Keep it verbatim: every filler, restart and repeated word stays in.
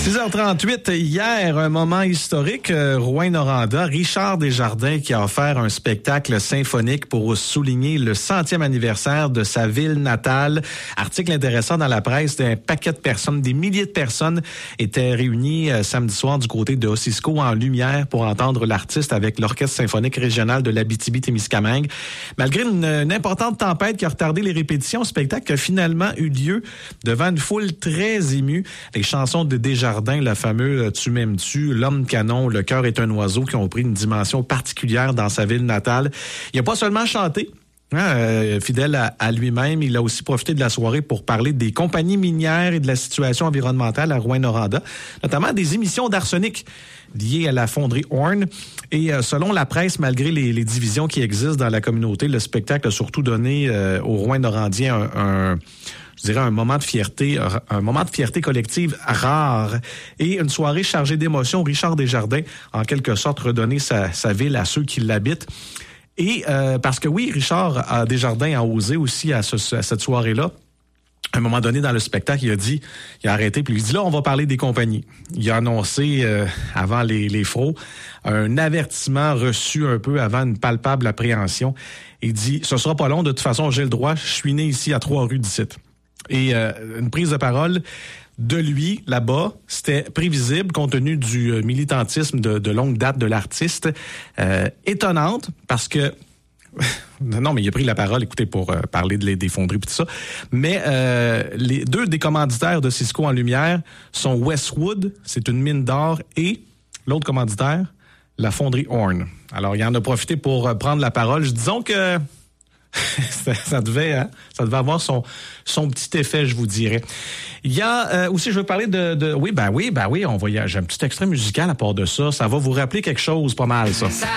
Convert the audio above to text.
six heures trente-huit, hier, un moment historique, euh, Rouyn-Noranda, Richard Desjardins qui a offert un spectacle symphonique pour souligner le centième anniversaire de sa ville natale. Article intéressant dans la presse, un paquet de personnes, des milliers de personnes étaient réunies euh, samedi soir du côté de Osisco en lumière pour entendre l'artiste avec l'Orchestre symphonique régional de l'Abitibi-Témiscamingue. Malgré une, une importante tempête qui a retardé les répétitions, le spectacle a finalement eu lieu devant une foule très émue. Les chansons de Desjardins, le fameux « Tu m'aimes-tu »,« L'homme canon »,« Le cœur est un oiseau » qui ont pris une dimension particulière dans sa ville natale. Il n'a pas seulement chanté. Hein, euh, fidèle à, à lui-même, il a aussi profité de la soirée pour parler des compagnies minières et de la situation environnementale à Rouyn-Noranda, notamment des émissions d'arsenic liées à la fonderie Horn. Et euh, selon la presse, malgré les, les divisions qui existent dans la communauté, le spectacle a surtout donné euh, aux Rouyn-Norandiens un... un je dirais un moment de fierté, un moment de fierté collective rare et une soirée chargée d'émotions. Richard Desjardins, en quelque sorte, redonner sa, sa ville à ceux qui l'habitent. Et euh, parce que oui, Richard Desjardins a osé aussi à, ce, à cette soirée-là. À un moment donné, dans le spectacle, il a dit, il a arrêté, puis il dit, là, on va parler des compagnies. Il a annoncé, euh, avant les, les frauds, un avertissement reçu un peu avant une palpable appréhension. Il dit, ce sera pas long, de toute façon, j'ai le droit, je suis né ici à trois rues d'ici. Et euh, une prise de parole de lui, là-bas, c'était prévisible compte tenu du euh, militantisme de, de longue date de l'artiste. Euh, étonnante, parce que... non, mais il a pris la parole, écoutez, pour euh, parler de des fonderies et tout ça. Mais euh, les deux des commanditaires de Cisco en lumière sont Westwood, c'est une mine d'or, et l'autre commanditaire, la fonderie Horn. Alors, il en a profité pour euh, prendre la parole. Disons que... ça, ça devait hein, ça devait avoir son son petit effet, je vous dirais. Il y a euh, aussi, je veux parler de, de oui ben oui ben oui on va y, j'ai un petit extrait musical à part de ça, ça va vous rappeler quelque chose pas mal ça.